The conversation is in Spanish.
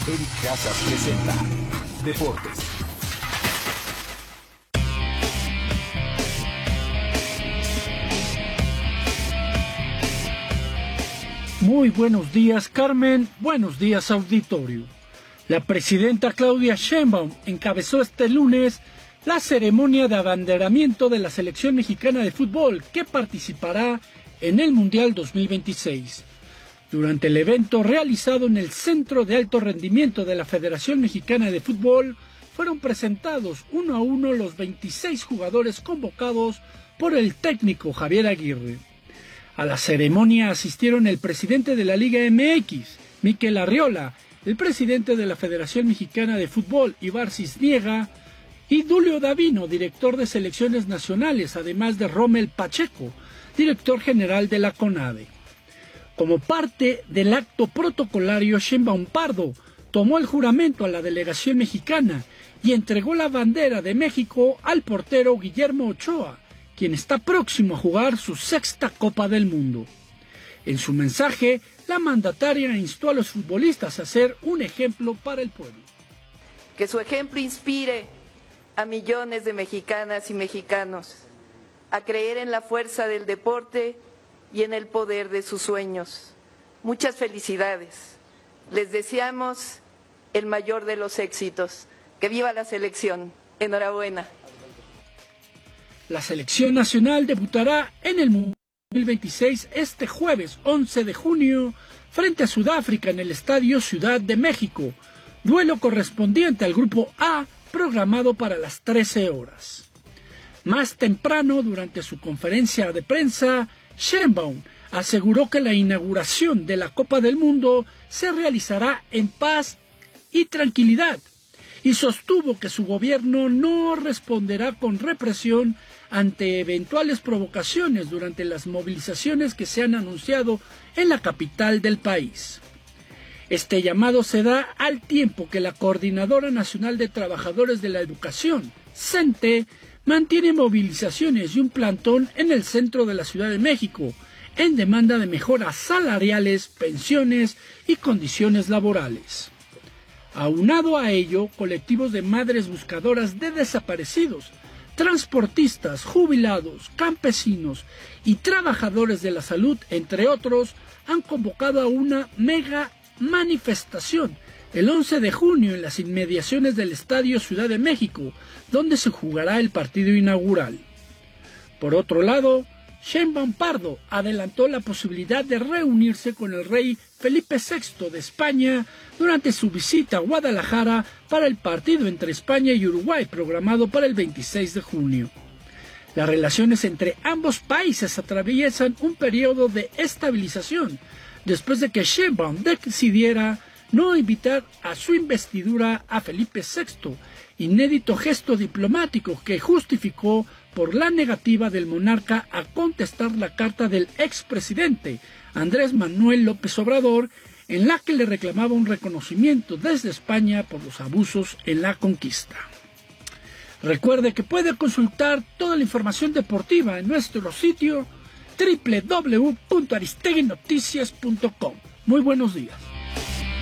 Eric Casas presenta Deportes. Muy buenos días, Carmen. Buenos días, auditorio. La presidenta Claudia Sheinbaum encabezó este lunes la ceremonia de abanderamiento de la selección mexicana de fútbol que participará en el Mundial 2026. Durante el evento realizado en el Centro de Alto Rendimiento de la Federación Mexicana de Fútbol, fueron presentados uno a uno los 26 jugadores convocados por el técnico Javier Aguirre. A la ceremonia asistieron el presidente de la Liga MX, Mikel Arriola, el presidente de la Federación Mexicana de Fútbol, Ibar Cisniega, y Dulio Davino, director de selecciones nacionales, además de Rommel Pacheco, director general de la CONADE. Como parte del acto protocolario, Sheinbaum Pardo tomó el juramento a la delegación mexicana y entregó la bandera de México al portero Guillermo Ochoa, quien está próximo a jugar su sexta Copa del Mundo. En su mensaje, la mandataria instó a los futbolistas a ser un ejemplo para el pueblo. Que su ejemplo inspire a millones de mexicanas y mexicanos a creer en la fuerza del deporte y en el poder de sus sueños. Muchas felicidades. Les deseamos el mayor de los éxitos. Que viva la selección. Enhorabuena. La selección nacional debutará en el Mundial 2026 este jueves 11 de junio frente a Sudáfrica en el Estadio Ciudad de México, duelo correspondiente al Grupo A programado para las 13 horas. Más temprano, durante su conferencia de prensa, Sheinbaum aseguró que la inauguración de la Copa del Mundo se realizará en paz y tranquilidad y sostuvo que su gobierno no responderá con represión ante eventuales provocaciones durante las movilizaciones que se han anunciado en la capital del país. Este llamado se da al tiempo que la Coordinadora Nacional de Trabajadores de la Educación, CENTE, mantiene movilizaciones y un plantón en el centro de la Ciudad de México, en demanda de mejoras salariales, pensiones y condiciones laborales. Aunado a ello, colectivos de madres buscadoras de desaparecidos, transportistas, jubilados, campesinos y trabajadores de la salud, entre otros, han convocado a una mega manifestación el 11 de junio en las inmediaciones del Estadio Ciudad de México, donde se jugará el partido inaugural. Por otro lado, Sheinbaum Pardo adelantó la posibilidad de reunirse con el rey Felipe VI de España durante su visita a Guadalajara para el partido entre España y Uruguay programado para el 26 de junio. Las relaciones entre ambos países atraviesan un periodo de estabilización después de que Sheinbaum decidiera no invitar a su investidura a Felipe VI, inédito gesto diplomático que justificó por la negativa del monarca a contestar la carta del expresidente Andrés Manuel López Obrador, en la que le reclamaba un reconocimiento desde España por los abusos en la conquista. Recuerde que puede consultar toda la información deportiva en nuestro sitio www.aristeguinoticias.com. Muy buenos días.